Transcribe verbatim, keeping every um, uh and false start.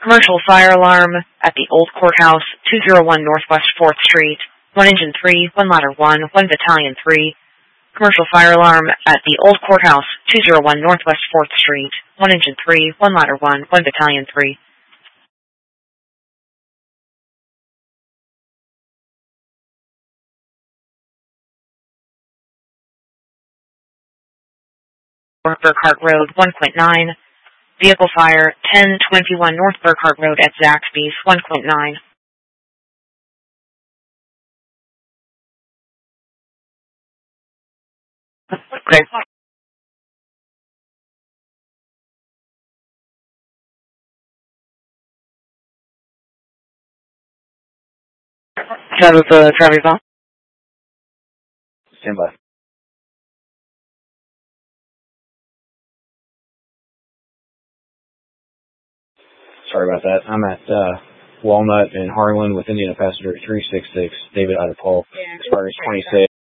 Commercial fire alarm at the Old Courthouse, two oh one Northwest fourth Street. one Engine three, one Ladder one, one Battalion three. Commercial fire alarm at the Old Courthouse, two oh one Northwest fourth Street. one Engine three, one Ladder one, one Battalion three. North Burkhart Road, one point nine. Vehicle fire, ten twenty-one North Burkhart Road at Zaxby's, one point nine. Okay. That was uh, Travis on. Stand by. Sorry about that. I'm at uh, Walnut in Harlan with Indiana Passenger three six six, David Ida Paul. Expired twenty-six.